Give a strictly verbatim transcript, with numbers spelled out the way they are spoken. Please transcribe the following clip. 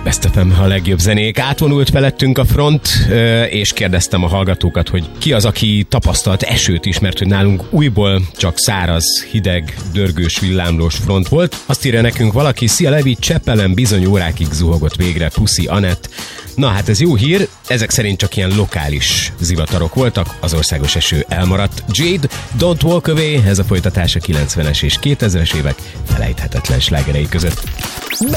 Best ef em, a legjobb zenék. Átvonult felettünk a front, és kérdeztem a hallgatókat, hogy ki az, aki tapasztalt esőt is, mert hogy nálunk újból csak száraz, hideg, dörgős, villámlós front volt. Azt írja nekünk valaki, szia Levi, Csepelen bizony órákig zuhogott végre, puszi Anett. Na hát ez jó hír, ezek szerint csak ilyen lokális zivatarok voltak, az országos eső elmaradt. Jade, Don't Walk Away, ez a folytatás a kilencvenes és kétezres évek felejthetetlen slágerei között.